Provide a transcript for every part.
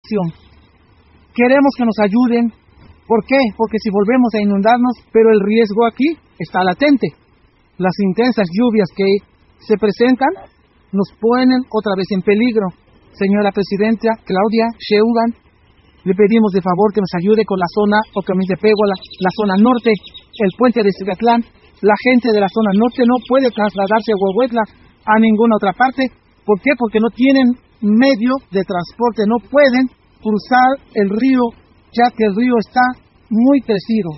Queremos que nos ayuden. ¿Por qué? Porque si volvemos a inundarnos, pero el riesgo aquí está latente. Las intensas lluvias que se presentan nos ponen otra vez en peligro. Señora Presidenta Claudia Sheinbaum, le pedimos de favor que nos ayude con la zona Otomí-Tepehua, la zona norte, el puente de Cicatlán. La gente de la zona norte no puede trasladarse a Huehuetla, a ninguna otra parte. ¿Por qué? Porque no tienen medio de transporte, no pueden cruzar el río, ya que el río está muy crecido.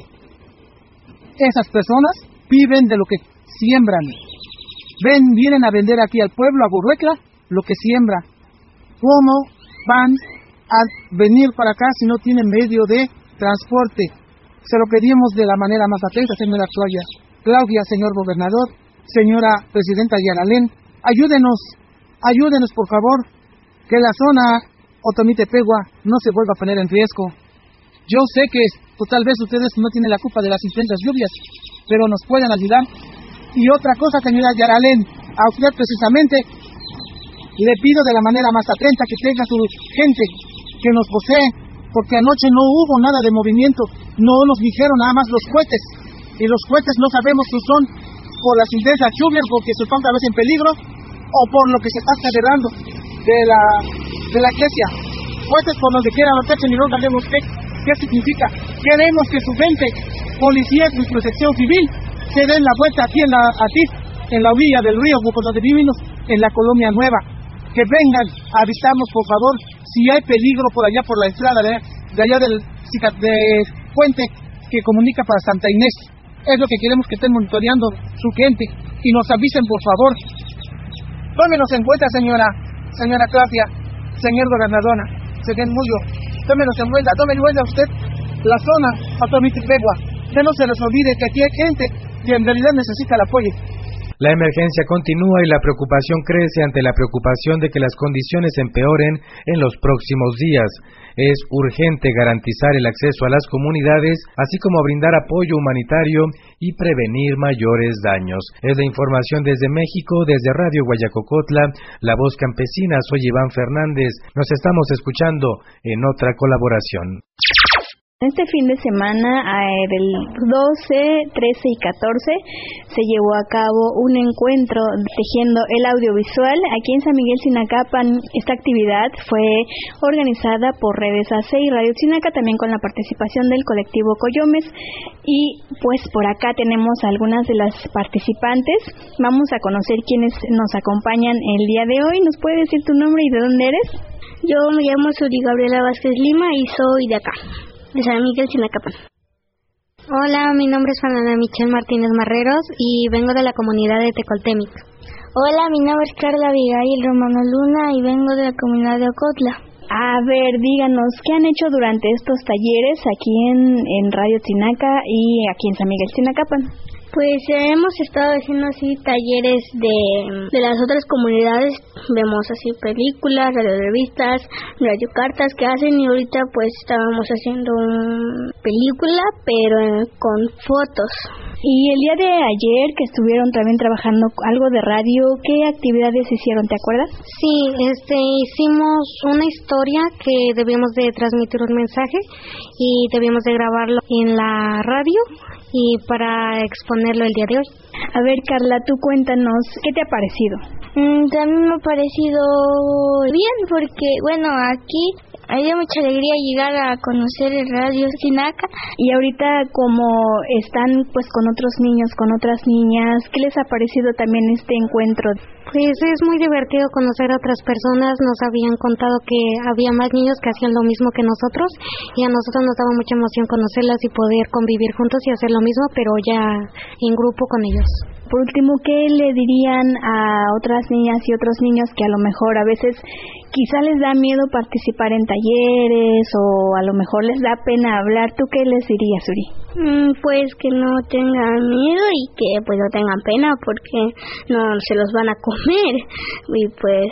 Esas personas viven de lo que siembran. Vienen a vender aquí al pueblo, a Huehuetla, lo que siembra. ¿Cómo van a venir para acá si no tienen medio de transporte? Se lo pedimos de la manera más atenta, señora Claudia, señor gobernador, señora presidenta Yaralén, ayúdenos por favor, que la zona Otomí-Tepehua no se vuelva a poner en riesgo. Yo sé que tal vez ustedes no tienen la culpa de las intensas lluvias, pero nos pueden ayudar. Y otra cosa, señora Yaralén, a usted precisamente le pido de la manera más atenta que tenga su gente que nos posee, porque anoche no hubo nada de movimiento, no nos dijeron nada más los cohetes, y los cohetes no sabemos si son por las intensas lluvias, porque se están otra vez en peligro, o por lo que se está celebrando de la iglesia. Cohetes por donde quiera los echen y no sabemos qué significa. Queremos que su gente, policías y protección civil, se den la vuelta aquí en la orilla del río, donde vivimos, en la Colonia Nueva. Que vengan a avisarnos, por favor, si hay peligro por allá, por la estrada de allá del puente que comunica para Santa Inés. Es lo que queremos, que estén monitoreando su gente y nos avisen, por favor. Tómenos en cuenta, señora Claudia, señor gobernadora, señor Mullo, tómenos en cuenta, tome en cuenta usted la zona Otomí-Tepehua. Que no se les olvide que aquí hay gente que en realidad necesita el apoyo. La emergencia continúa y la preocupación crece ante la preocupación de que las condiciones empeoren en los próximos días. Es urgente garantizar el acceso a las comunidades, así como brindar apoyo humanitario y prevenir mayores daños. Es la información desde México, desde Radio Guayacocotla, La Voz Campesina. Soy Iván Fernández. Nos estamos escuchando en otra colaboración. Este fin de semana, del 12, 13 y 14, se llevó a cabo un encuentro tejiendo el audiovisual aquí en San Miguel Sinacapan. Esta actividad fue organizada por Redes AC y Radio Chinaca, también con la participación del colectivo Coyomes. Y pues por acá tenemos algunas de las participantes. Vamos a conocer quiénes nos acompañan el día de hoy. ¿Nos puedes decir tu nombre y de dónde eres? Yo me llamo Suri Gabriela Vázquez Lima y soy de acá, de San Miguel Sinacapan. Hola, mi nombre es Fernanda Michelle Martínez Marreros y vengo de la comunidad de Tecoltemic. Hola, mi nombre es Carla Abigail Romano Luna y vengo de la comunidad de Ocotla. A ver, díganos, ¿qué han hecho durante estos talleres aquí en Radio Chinaca y aquí en San Miguel Sinacapan? Pues hemos estado haciendo así talleres de las otras comunidades, vemos así películas, radiorevistas, radiocartas que hacen, y ahorita pues estábamos haciendo una película pero con fotos. Y el día de ayer que estuvieron también trabajando algo de radio, ¿qué actividades hicieron? ¿Te acuerdas? Sí, hicimos una historia que debíamos de transmitir un mensaje y debíamos de grabarlo en la radio y para exponerlo el día de hoy. A ver, Carla, tú cuéntanos, ¿qué te ha parecido? También me ha parecido bien, porque bueno, aquí hay mucha alegría llegar a conocer el Radio Chinaca. Y ahorita, como están pues con otros niños, con otras niñas, ¿qué les ha parecido también este encuentro? Pues es muy divertido conocer a otras personas. Nos habían contado que había más niños que hacían lo mismo que nosotros, y a nosotros nos daba mucha emoción conocerlas y poder convivir juntos y hacer lo mismo, pero ya en grupo con ellos. Por último, ¿qué le dirían a otras niñas y otros niños que a lo mejor a veces quizá les da miedo participar en talleres o a lo mejor les da pena hablar? ¿Tú qué les dirías, Uri? Pues que no tengan miedo y que pues no tengan pena, porque no se los van a comer, y pues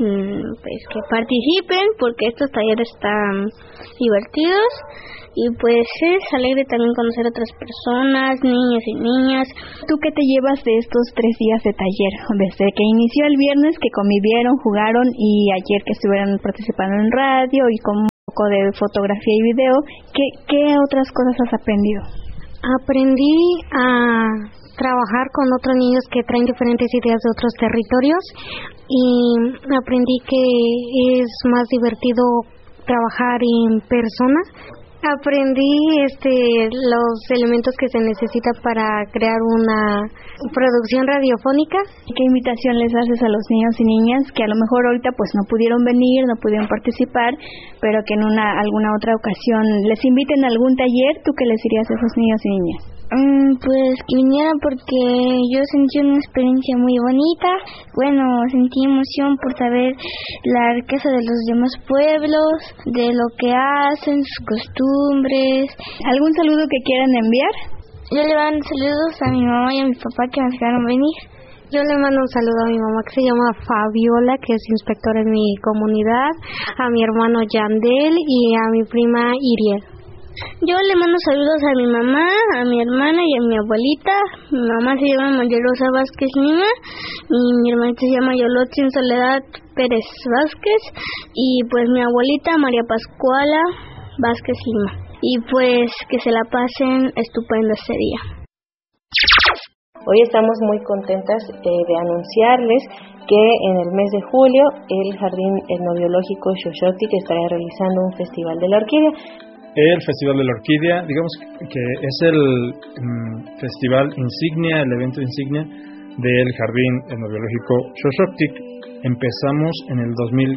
que participen, porque estos talleres están divertidos. Y pues es alegre también conocer a otras personas, niños y niñas. ¿Tú qué te llevas de estos 3 días de taller? Desde que inició el viernes, que convivieron, jugaron, y ayer que estuvieron participando en radio, ¿y cómo poco de fotografía y video. ¿Qué otras cosas has aprendido? Aprendí a trabajar con otros niños que traen diferentes ideas de otros territorios y aprendí que es más divertido trabajar en persona. Aprendí los elementos que se necesitan para crear una producción radiofónica. ¿Qué invitación les haces a los niños y niñas que a lo mejor ahorita pues no pudieron venir, no pudieron participar, pero que en alguna otra ocasión les inviten a algún taller? ¿Tú qué les dirías a esos niños y niñas? Pues que vinieran porque yo sentí una experiencia muy bonita. Bueno, sentí emoción por saber la riqueza de los demás pueblos, de lo que hacen, sus costumbres. ¿Algún saludo que quieran enviar? Yo le mando saludos a mi mamá y a mi papá que me dejaron venir. Yo le mando un saludo a mi mamá que se llama Fabiola, que es inspectora en mi comunidad, a mi hermano Yandel y a mi prima Iriel. Yo le mando saludos a mi mamá, a mi hermana y a mi abuelita. Mi mamá se llama María Rosa Vázquez Lima y mi hermanita se llama Yolotzin Soledad Pérez Vázquez y pues mi abuelita María Pascuala Vázquez Lima. Y pues que se la pasen estupendo ese día. Hoy estamos muy contentas de anunciarles que en el mes de julio el Jardín Etnobiológico Xochotl estará realizando un Festival de la Orquídea. El Festival de la Orquídea, digamos que es el festival insignia, el evento insignia del Jardín Etnobiológico Xochotl. Empezamos en el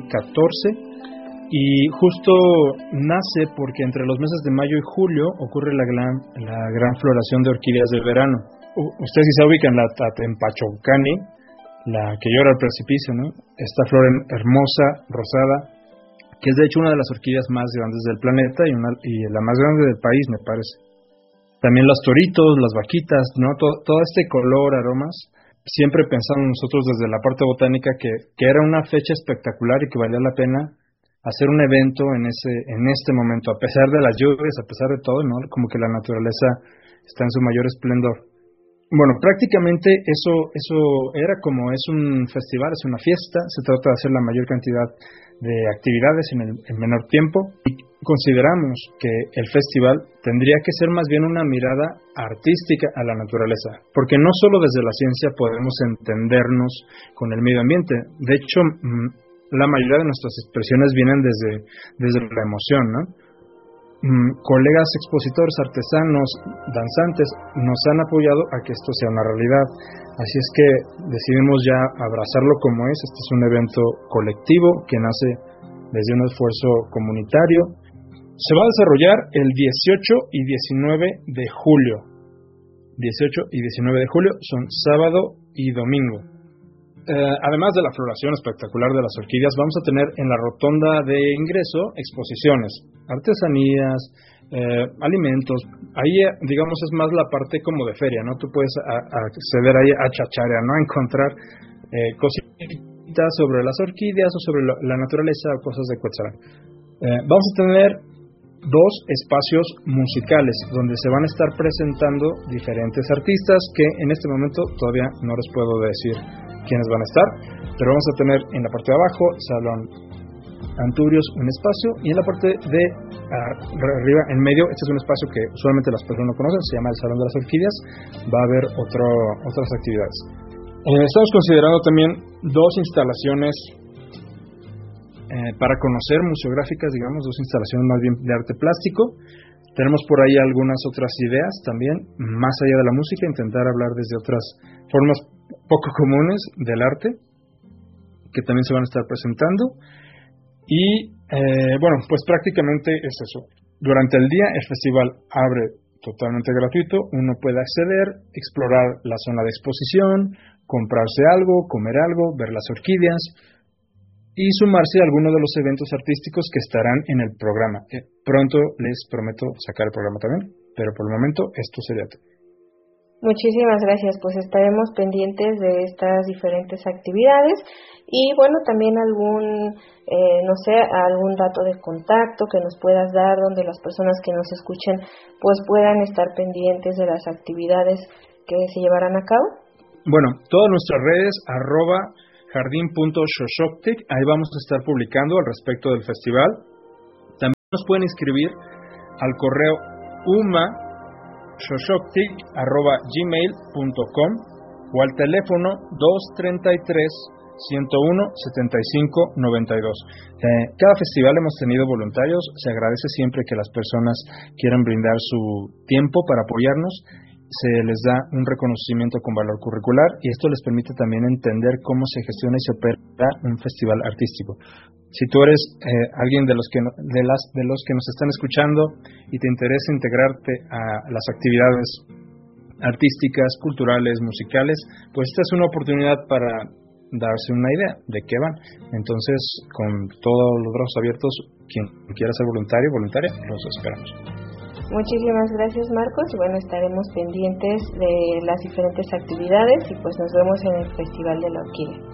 2014 y justo nace porque entre los meses de mayo y julio ocurre la gran floración de orquídeas del verano. Ustedes sí se ubican la Tatempachocani, la que llora al precipicio, ¿no? Esta flor hermosa, rosada, que es de hecho una de las orquídeas más grandes del planeta y la más grande del país, me parece. También los toritos, las vaquitas, ¿no? Todo este color, aromas. Siempre pensamos nosotros desde la parte botánica que era una fecha espectacular y que valía la pena hacer un evento en este momento, a pesar de las lluvias, a pesar de todo, ¿no? Como que la naturaleza está en su mayor esplendor. Bueno, prácticamente eso era como es un festival, es una fiesta, se trata de hacer la mayor cantidad de actividades en el menor tiempo y consideramos que el festival tendría que ser más bien una mirada artística a la naturaleza, porque no solo desde la ciencia podemos entendernos con el medio ambiente, de hecho la mayoría de nuestras expresiones vienen desde la emoción, ¿no? Colegas expositores, artesanos, danzantes nos han apoyado a que esto sea una realidad. Así es que decidimos ya abrazarlo como es. Este es un evento colectivo que nace desde un esfuerzo comunitario. Se va a desarrollar el 18 y 19 de julio. 18 y 19 de julio son sábado y domingo. Además de la floración espectacular de las orquídeas, vamos a tener en la rotonda de ingreso exposiciones, artesanías, alimentos. Ahí, digamos, es más la parte como de feria, ¿no? Tú puedes acceder ahí a chacharear, ¿no? A encontrar cositas sobre las orquídeas o sobre la naturaleza o cosas de Quetzalán. Vamos a tener 2 espacios musicales donde se van a estar presentando diferentes artistas que en este momento todavía no les puedo decir quiénes van a estar, pero vamos a tener en la parte de abajo Salón Anturios un espacio y en la parte de arriba, en medio, este es un espacio que usualmente las personas no conocen, se llama el Salón de las Orquídeas. Va a haber otras actividades. Estamos considerando también 2 instalaciones para conocer, museográficas, digamos, 2 instalaciones más bien de arte plástico. Tenemos por ahí algunas otras ideas también, más allá de la música, intentar hablar desde otras formas poco comunes del arte, que también se van a estar presentando. Y bueno, pues prácticamente es eso. Durante el día el festival abre totalmente gratuito, uno puede acceder, explorar la zona de exposición, comprarse algo, comer algo, ver las orquídeas y sumarse a alguno de los eventos artísticos que estarán en el programa. Pronto les prometo sacar el programa también, pero por el momento esto sería todo. Muchísimas gracias, pues estaremos pendientes de estas diferentes actividades y bueno, también algún dato de contacto que nos puedas dar donde las personas que nos escuchen pues puedan estar pendientes de las actividades que se llevarán a cabo. Bueno, todas nuestras redes, @jardin.xochotl, ahí vamos a estar publicando al respecto del festival. nos pueden escribir al correo uma.xochoctic@gmail.com o al teléfono 233-101-7592. Cada festival hemos tenido voluntarios. Se agradece siempre que las personas quieran brindar su tiempo para apoyarnos. Se les da un reconocimiento con valor curricular y esto les permite también entender cómo se gestiona y se opera un festival artístico. Si tú eres alguien de los que nos están escuchando y te interesa integrarte a las actividades artísticas, culturales, musicales, pues esta es una oportunidad para darse una idea de qué van. Entonces, con todos los brazos abiertos, quien quiera ser voluntario o voluntaria, los esperamos. Muchísimas gracias, Marcos, y bueno, estaremos pendientes de las diferentes actividades y pues nos vemos en el Festival de la Orquídea.